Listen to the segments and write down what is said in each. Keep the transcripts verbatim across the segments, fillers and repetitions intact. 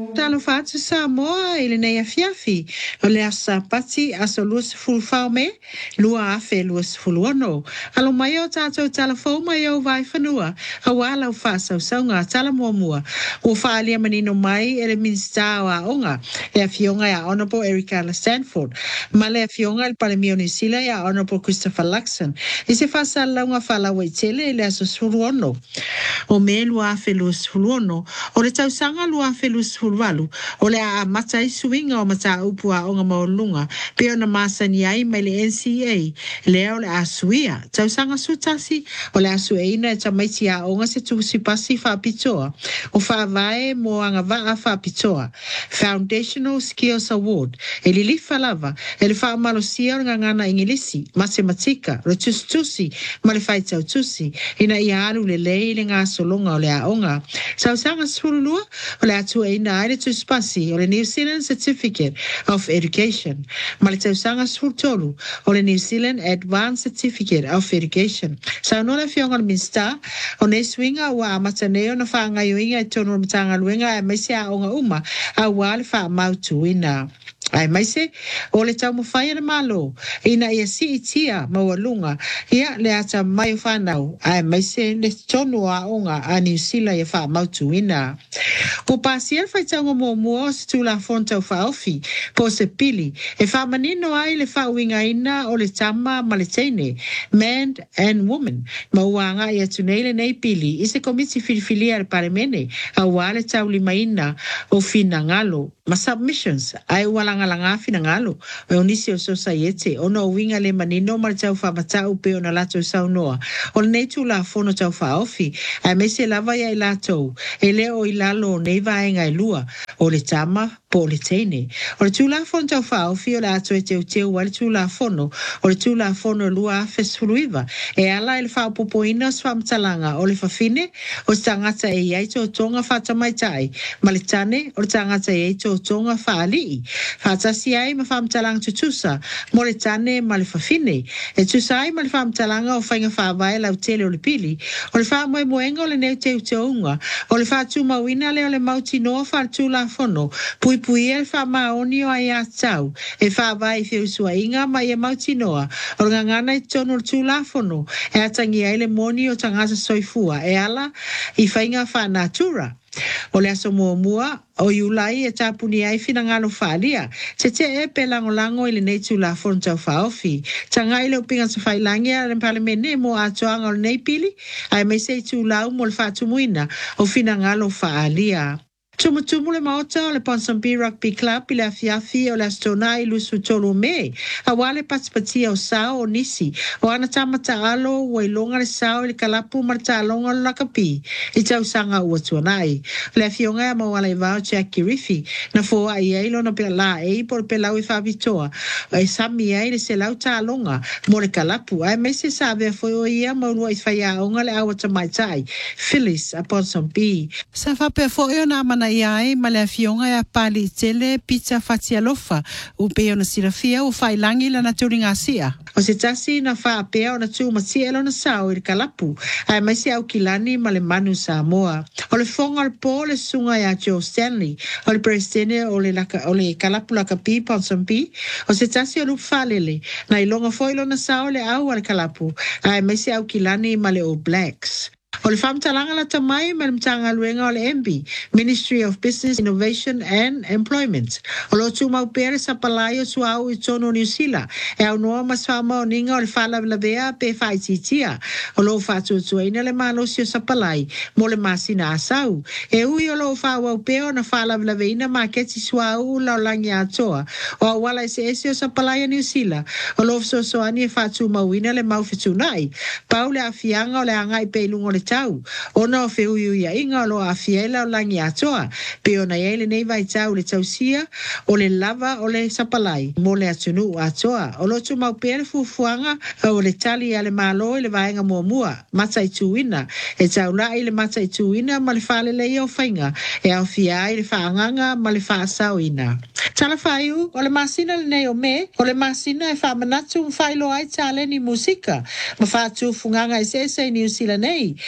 Talo fatu Samoa ile nei afiafi o le asa pati aso luas fulfau me lua afe luas fuluono alo mai o tatou talafou mai o vai fanua a wala o fasa o saunga tala mua mua o faalia manino mai ele minsta wa onga e afionga ya Honorable Erica Stanford ma le afionga il palemio ni sila ya Honorable Christopher Luxon e se fasa launga fala waitele ele aso fuluono o me lua afe luas fuluono o le tausanga lua afe luas fulualu o le a mata i suinga o mata upua o nga maulunga peo na masani ai mai le N C A leo le a suia tausanga sutasi o le a sueina e tamaiti a o nga se tusi pasi fa pitoa o fa vae mo anga va fa pitoa Foundational Skills Award e li lifa lava e le fa malosia o nga ngana ingilisi matematika le tustusi ma le fai tau tusi ina ia alu le lei le ngā solonga o le a onga tausanga sululua o le atu e ina aile tuspasi o le New Zealand Certificate of Education ma le tausanga sultolu o le New Zealand Advanced Certificate of Education sa no le fionga le minsta o ne swinga wa amataneo na whaanga yoinga e tono mtanga luenga e maise a onga uma a wale wha mautu ina ai mai se o le tau mawhai na malo ina ia si itia mawalunga ia le ata mai whanau ai mai se le tonu a onga a New Zealand ia wha mautu ina o pasi e whai tau mo mua o se tula fontau whaofi po se pili e wha manino ai le wha uinga ina o le tama ma le teine man and woman ma uanga ia tuneile nei pili i se komiti filifilia le paremene a wale tau lima ina o fina ngalo ma submissions ai wala langa fina ngalo o onisi o society ona winga le manino ma tau fa matau pe ona lato saunoa o nei tu la fono tau fa ofi ai mese lava ya lato e le o ilalo nei vaenga i lua o le tama po le teine o le tu la fono tau fa ofi o lato e teu teu wale tu la fono o le tu la fono lua fesfuluiva e ala il fa popoina swa mtalanga o le fafine o tangata e ia to tonga fata mai tai ma le tane o tangata e to tonga fa ali Fatasi ai ma famtalang tutusa mo le tane ma le fafine e tusai ma le famtalanga o fainga fa vai la utele o le pili o le fa mo moenga o le nei te teunga o le fa tu mawina le o le mauti no fa tu la fono pui pui el fa maoni o ai atau e fa vai fe usua inga ma e mauti noa o le ngana i tonu tu la fono e atangi ai le moni o tangasa soifua e ala i fainga fa natura o le aso mua mua o iulai e tapuni ai fina ngalo whaalia te te e pe lango lango ili nei tu la fono whaofi tanga ile upinga sa whailangi a rempale mene mo atoanga o nei pili ai mai sei tu lau mo le whaatumuina o fina ngalo whaalia Tumutumu le maota o le Ponsonby Rugby Club i le afiafi o le astona i lusu tolu me. A wale patipatia o sao o nisi. O ana tamata alo o ilonga le sao i le kalapu marta alonga lo lakapi. I tau sanga ua tuanai. Le afionga e mawala i vao Jackie Riffy. Na fua i eilo na pela la e por pelau i whabitoa. O e sami e le se lau ta alonga mo le kalapu. Ai mese sa vea foi o ia maurua i whaia onga le awa tamaitai. Phyllis a Ponsonby. Sa whape foi o na mana iai ma le afionga e pali tele pizza fatialofa u peo na sirafia u whailangi la na turinga sia. O se tasi na wha peo na tu matielo na sao i kalapu ai mai se au kilani ma le manu Samoa. O le fonga le po le sunga ya Joe Stanley o le presidente o le, laka, o le kalapu laka pi Ponsonby o se tasi o lu falele na ilonga foilo na sao le au al kalapu ai mai se au kilani ma le All Blacks. O le whamtalanga la tamai ma le mtanga luenga o le M B, Ministry of Business, Innovation and Employment. O lo tu mau pere sa palai o tu au i tono New Zealand. E au noa maswama o ninga o le whala la vea pe whaititia. O lo whatu tuaina le malosi o sa palai, mo le masina asau. E ui o lo whawa upeo na whala la veina ma keti sua au la langi atoa. O a wala ese ese o sa palai a New Zealand. O lo so soani e whatu mauina le mau fitunai. Pau le afianga o le angai pe lungo le tau. Ona o feu iu ia inga o lo a fiela o langi atoa. Pe ona iele nei vai tau le tausia o le lava o le sapalai. Mo le atunu atoa. O lo tu mau pere fufuanga o le tali a le malo i le vaenga mua mua. Mata i tuina. E tau la i le mata i tuina ma le fale le o fainga. E au fia i le faanganga ma le faasau ina. Tala faiu o le masina le nei o me. O le masina e whamanatu mwhailo ai tale ni musika. Ma whatu funganga i sese i New Zealand nei.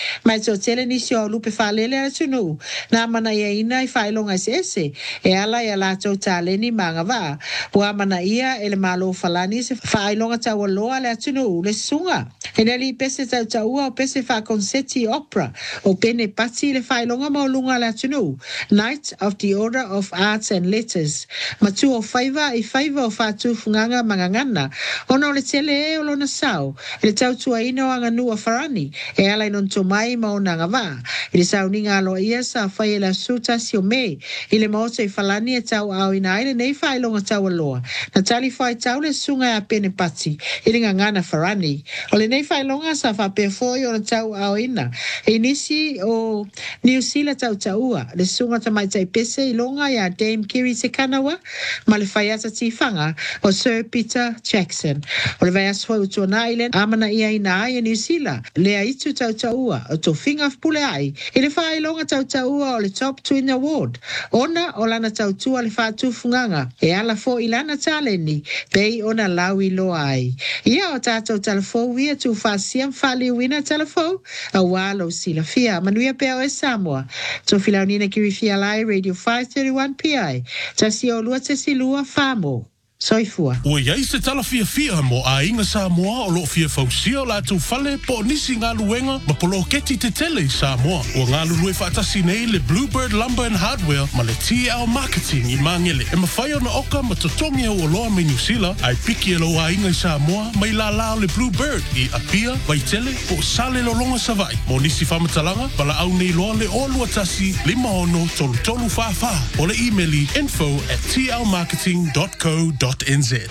mai to tele ni sio lupe falele ala tunu na mana ia ina i failonga se ese e ala ia la to tale ni manga va wa mana ia ele malo falani se failonga tawa loa ala tunu le sunga e li pese tau taua o pese fa concerti opera o pene pati le failonga mo lunga ala tunu Knight of the Order of Arts and Letters matu o faiva i faiva o fatu funganga mangangana ono le tele e o lona sao le tau tua ino anga nua farani e ala inon tomai ma o nanga va ile sau ninga alo ia sa fai la suta si o me ile maote i falani e tau au ina aile nei fai longa tau aloa na tali fai tau le sunga a pene pati ile ngangana farani o le nei fai longa sa fa pe foi o tau au ina e nisi o New Zealand tau taua le sunga tamai tai pese i longa ya Dame Kiri Sekanawa ma le fai asa tifanga o Sir Peter Jackson o le vai asfoi utona Island amana ia ina ai New Zealand le aitu tau taua o to finga pule ai i le fai longa tau taua o le Top Twin Award ona o lana tau tua le fatu funganga e ala fo ilana taleni pei ona lawi lo ai ia o tatou talafo wia tu fasiam fali wina talafo a walo sila fia manuia peo e Samoa to filaunina kiri fia lai Radio five thirty-one P I tasi o lua tesi lua famo soifua. Ua iai se tala fia fia mo a inga Samoa o lo fia fausia la tu fale po nisi ngā luenga ma polo keti te tele Samoa. Ua ngā lulue whaatasi nei le Bluebird Lumber and Hardware ma le T L Marketing i mangele. E mawhai ona oka ma totongi au o loa me New Zealand ai piki e lo a inga Samoa mai la lao le Bluebird i apia, waitele po sale lo longa savai. Mo nisi whamatalanga pala au nei loa le olua tasi lima ono tolu tolu whawha o le emaili info at t l marketing dot co dot n z.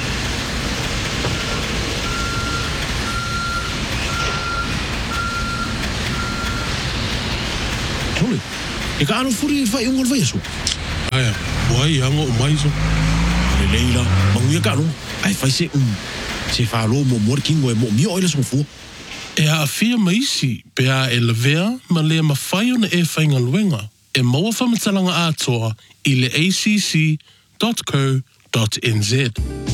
Tole, e ka anu furi e whai ungal vai aso? Aia, wai anga o mai so. Le leila, manguia ka anu, ai whai se um, se whaalo mo mori kingo e mo mio oila songfua. E a fia maisi, pe a e levea ma lea ma whai ona e whainga luenga, e maua whamatalanga atoa i le a c c dot co dot n z.